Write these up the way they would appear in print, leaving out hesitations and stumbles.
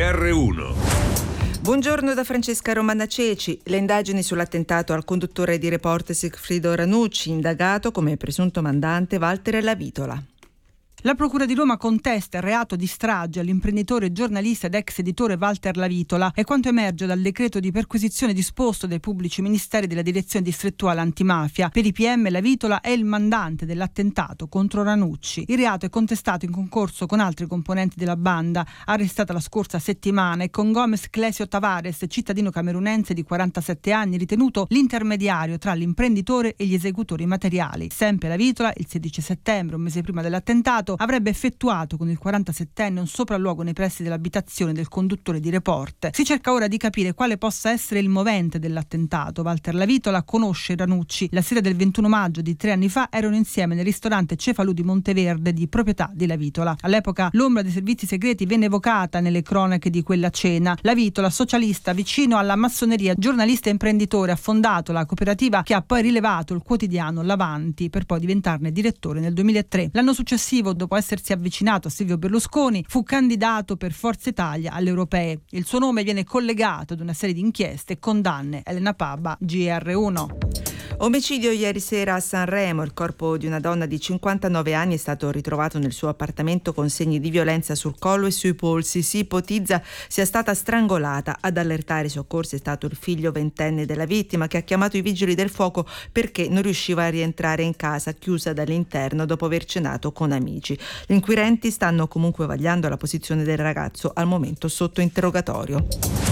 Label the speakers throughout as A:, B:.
A: GR1.
B: Buongiorno da Francesca Romana Ceci. Le indagini sull'attentato al conduttore di Report Sigfrido Ranucci, indagato come presunto mandante Walter Lavitola.
C: La Procura di Roma contesta il reato di strage all'imprenditore, giornalista ed ex editore Walter Lavitola. È quanto emerge dal decreto di perquisizione disposto dai pubblici ministeri della Direzione Distrettuale Antimafia. Per i PM Lavitola è il mandante dell'attentato contro Ranucci. Il reato è contestato in concorso con altri componenti della banda, arrestata la scorsa settimana, e con Gomes Clesio Tavares, cittadino camerunense di 47 anni, ritenuto l'intermediario tra l'imprenditore e gli esecutori materiali. Sempre Lavitola, il 16 settembre, un mese prima dell'attentato, avrebbe effettuato con il 47enne un sopralluogo nei pressi dell'abitazione del conduttore di Report. Si cerca ora di capire quale possa essere il movente dell'attentato. Walter Lavitola conosce Ranucci. La sera del 21 maggio di 3 anni fa erano insieme nel ristorante Cefalù di Monteverde, di proprietà di Lavitola. All'epoca l'ombra dei servizi segreti venne evocata nelle cronache di quella cena. Lavitola, socialista vicino alla massoneria, giornalista e imprenditore, ha fondato la cooperativa che ha poi rilevato il quotidiano L'Avanti, per poi diventarne direttore nel 2003. L'anno successivo, dopo essersi avvicinato a Silvio Berlusconi, fu candidato per Forza Italia alle europee. Il suo nome viene collegato ad una serie di inchieste e condanne. Elena Pabba, GR1.
B: Omicidio ieri sera a Sanremo. Il corpo di una donna di 59 anni è stato ritrovato nel suo appartamento con segni di violenza sul collo e sui polsi. Si ipotizza sia stata strangolata. Ad allertare i soccorsi è stato il figlio ventenne della vittima, che ha chiamato i vigili del fuoco perché non riusciva a rientrare in casa, chiusa dall'interno dopo aver cenato con amici. Gli inquirenti stanno comunque vagliando la posizione del ragazzo, al momento sotto interrogatorio.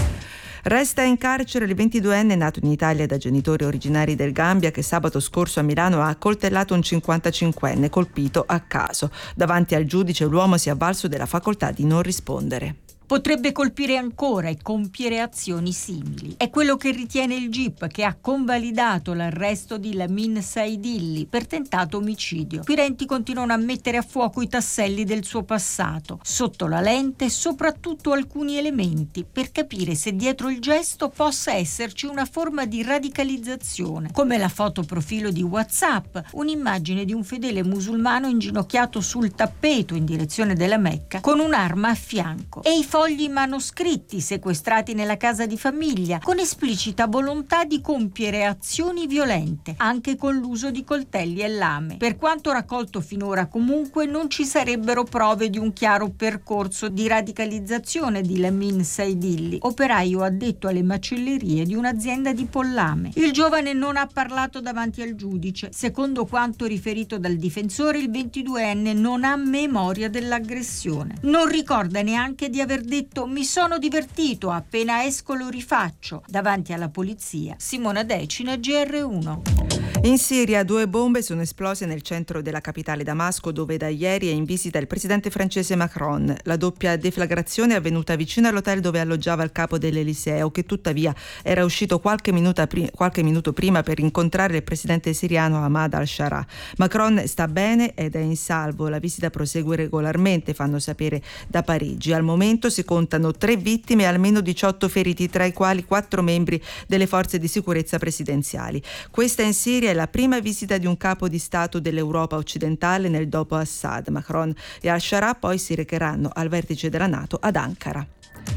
B: Resta in carcere il 22enne nato in Italia da genitori originari del Gambia, che sabato scorso a Milano ha accoltellato un 55enne colpito a caso. Davanti al giudice l'uomo si è avvalso della facoltà di non rispondere.
D: Potrebbe colpire ancora e compiere azioni simili. È quello che ritiene il GIP, che ha convalidato l'arresto di Lamin Saidilli per tentato omicidio. I inquirenti continuano a mettere a fuoco i tasselli del suo passato, sotto la lente soprattutto alcuni elementi, per capire se dietro il gesto possa esserci una forma di radicalizzazione, come la foto profilo di WhatsApp, un'immagine di un fedele musulmano inginocchiato sul tappeto in direzione della Mecca con un'arma a fianco, e i fogli manoscritti sequestrati nella casa di famiglia, con esplicita volontà di compiere azioni violente, anche con l'uso di coltelli e lame. Per quanto raccolto finora, comunque, non ci sarebbero prove di un chiaro percorso di radicalizzazione di Lamin Saidilli, operaio addetto alle macellerie di un'azienda di pollame. Il giovane non ha parlato davanti al giudice. Secondo quanto riferito dal difensore, il 22enne non ha memoria dell'aggressione. Non ricorda neanche di aver detto "mi sono divertito, appena esco lo rifaccio". Davanti alla polizia, Simona Decina, GR1.
B: In Siria 2 bombe sono esplose nel centro della capitale Damasco, dove da ieri è in visita il presidente francese Macron. La doppia deflagrazione è avvenuta vicino all'hotel dove alloggiava il capo dell'Eliseo, che tuttavia era uscito qualche minuto prima per incontrare il presidente siriano Ahmad al-Sharaa. Macron sta bene ed è in salvo. La visita prosegue regolarmente, fanno sapere da Parigi. Al momento si contano 3 vittime e almeno 18 feriti, tra i quali 4 membri delle forze di sicurezza presidenziali. Questa in Siria è la prima visita di un capo di Stato dell'Europa occidentale nel dopo Assad. Macron e al-Sharaa poi si recheranno al vertice della NATO ad Ankara.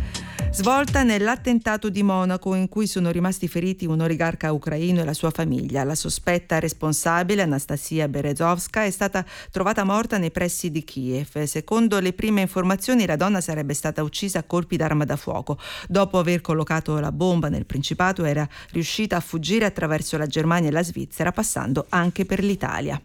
B: Svolta nell'attentato di Monaco, in cui sono rimasti feriti un oligarca ucraino e la sua famiglia. La sospetta responsabile, Anastasia Berezovska, è stata trovata morta nei pressi di Kiev. Secondo le prime informazioni, la donna sarebbe stata uccisa a colpi d'arma da fuoco. Dopo aver collocato la bomba nel Principato, era riuscita a fuggire attraverso la Germania e la Svizzera, passando anche per l'Italia.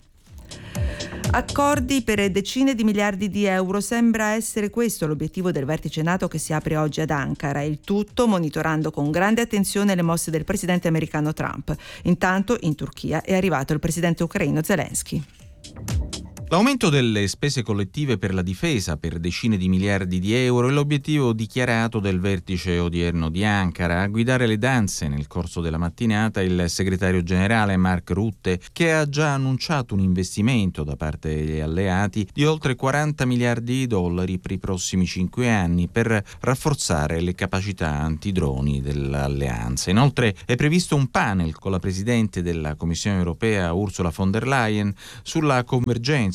B: Accordi per decine di miliardi di euro, sembra essere questo l'obiettivo del vertice NATO che si apre oggi ad Ankara, il tutto monitorando con grande attenzione le mosse del presidente americano Trump. Intanto in Turchia è arrivato il presidente ucraino Zelensky.
E: L'aumento delle spese collettive per la difesa per decine di miliardi di euro è l'obiettivo dichiarato del vertice odierno di Ankara. A guidare le danze nel corso della mattinata il segretario generale Mark Rutte, che ha già annunciato un investimento da parte degli alleati di oltre 40 miliardi di dollari per i prossimi 5 anni per rafforzare le capacità antidroni dell'alleanza. Inoltre è previsto un panel con la presidente della Commissione europea Ursula von der Leyen sulla convergenza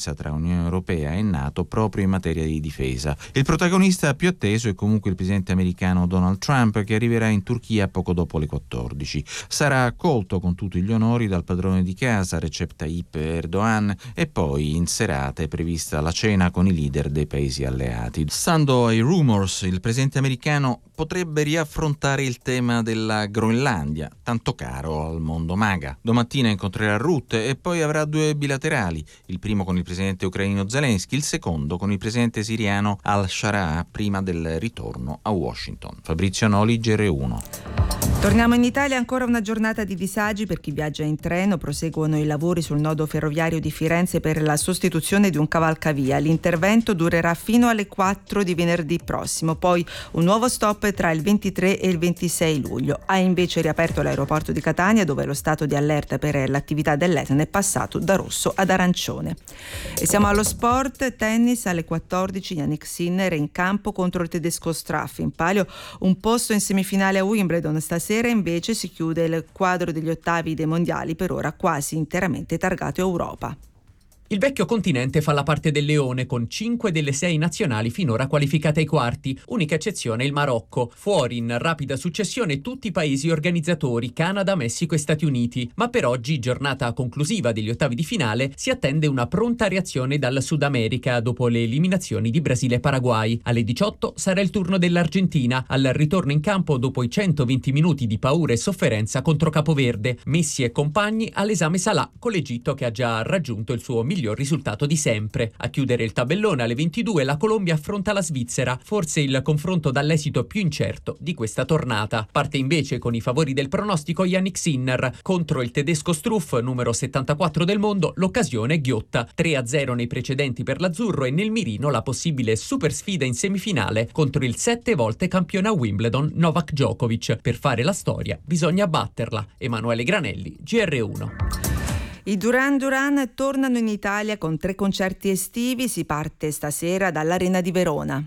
E: sicurezza tra Unione Europea e NATO proprio in materia di difesa. Il protagonista più atteso è comunque il presidente americano Donald Trump, che arriverà in Turchia poco dopo le 14. Sarà accolto con tutti gli onori dal padrone di casa Recep Tayyip Erdogan e poi in serata è prevista la cena con i leader dei paesi alleati. Stando ai rumors, il presidente americano potrebbe riaffrontare il tema della Groenlandia, tanto caro al mondo MAGA. Domattina incontrerà Rutte e poi avrà 2 bilaterali, il primo con il presidente ucraino Zelensky, il secondo con il presidente siriano al-Shara, prima del ritorno a Washington. Fabrizio Noli, GR1.
B: Torniamo in Italia, ancora una giornata di disagi per chi viaggia in treno. Proseguono i lavori sul nodo ferroviario di Firenze per la sostituzione di un cavalcavia. L'intervento durerà fino alle 4 di venerdì prossimo, poi un nuovo stop tra il 23 e il 26 luglio. Ha invece riaperto l'aeroporto di Catania, dove lo stato di allerta per l'attività dell'Etna è passato da rosso ad arancione. E siamo allo sport, tennis alle 14, Jannik Sinner in campo contro il tedesco Struff. In palio un posto in semifinale a Wimbledon. Stasera invece si chiude il quadro degli ottavi dei mondiali, per ora quasi interamente targato Europa.
A: Il vecchio continente fa la parte del leone, con 5 delle 6 nazionali finora qualificate ai quarti, unica eccezione il Marocco. Fuori in rapida successione tutti i paesi organizzatori, Canada, Messico e Stati Uniti. Ma per oggi, giornata conclusiva degli ottavi di finale, si attende una pronta reazione dal Sud America dopo le eliminazioni di Brasile e Paraguay. Alle 18 sarà il turno dell'Argentina, al ritorno in campo dopo i 120 minuti di paura e sofferenza contro Capoverde. Messi e compagni all'esame Salah, con l'Egitto che ha già raggiunto il suo miglior risultato di sempre. A chiudere il tabellone alle 22 la Colombia affronta la Svizzera, forse il confronto dall'esito più incerto di questa tornata. Parte invece con i favori del pronostico Jannik Sinner contro il tedesco Struff, numero 74 del mondo. L'occasione è ghiotta, 3-0 nei precedenti per l'azzurro e nel mirino la possibile super sfida in semifinale contro il 7 volte campione a Wimbledon Novak Djokovic. Per fare la storia bisogna batterla. Emanuele Granelli, GR1.
B: I Duran Duran tornano in Italia con 3 concerti estivi. Si parte stasera dall'Arena di Verona.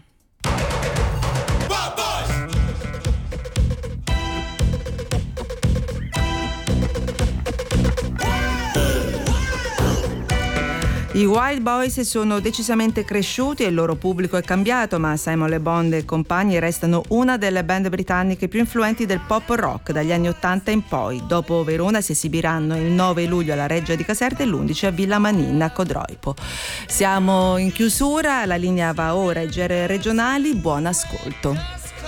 B: I Wild Boys sono decisamente cresciuti e il loro pubblico è cambiato, ma Simon Le Bon e compagni restano una delle band britanniche più influenti del pop rock dagli anni 80 in poi. Dopo Verona si esibiranno il 9 luglio alla Reggia di Caserta e l'11 a Villa Maninna a Codroipo. Siamo in chiusura, la linea va ora ai GR regionali, buon ascolto.